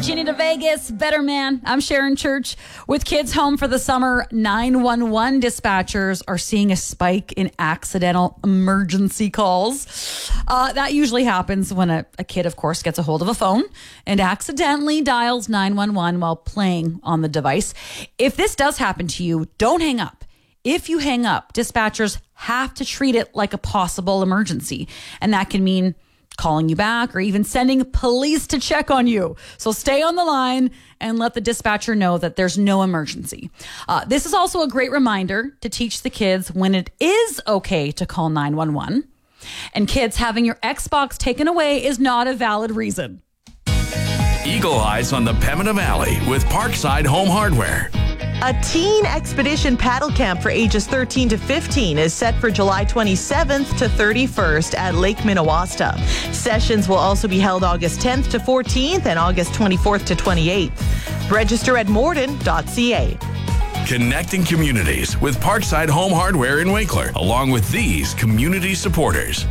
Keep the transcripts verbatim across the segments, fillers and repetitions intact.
Virginia to Vegas, better man. I'm Sharon Church. With kids home for the summer, nine one one dispatchers are seeing a spike in accidental emergency calls. Uh, that usually happens when a, a kid, of course, gets a hold of a phone and accidentally dials nine one one while playing on the device. If this does happen to you, don't hang up. If you hang up, dispatchers have to treat it like a possible emergency, and that can mean calling you back or even sending police to check on you. So stay on the line and let the dispatcher know that there's no emergency. Uh, this is also a great reminder to teach the kids when it is okay to call nine one one. And kids, having your Xbox taken away is not a valid reason. Eagle Eyes on the Pembina Valley with Parkside Home Hardware. A teen expedition paddle camp for ages thirteen to fifteen is set for July twenty-seventh to thirty-first at Lake Minnewaska. Sessions will also be held August tenth to fourteenth and August twenty-fourth to twenty-eighth. Register at morden dot c a. Connecting communities with Parkside Home Hardware in Winkler, along with these community supporters.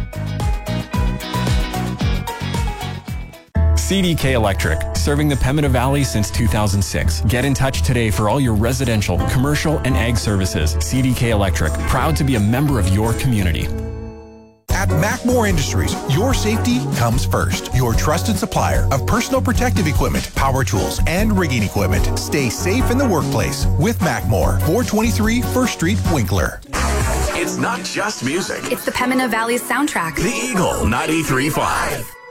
C D K Electric, serving the Pembina Valley since two thousand six. Get in touch today for all your residential, commercial, and ag services. C D K Electric, proud to be a member of your community. At Macmore Industries, your safety comes first. Your trusted supplier of personal protective equipment, power tools, and rigging equipment. Stay safe in the workplace with Macmore. four twenty-three First Street, Winkler. It's not just music. It's the Pembina Valley's soundtrack. The Eagle ninety-three point five.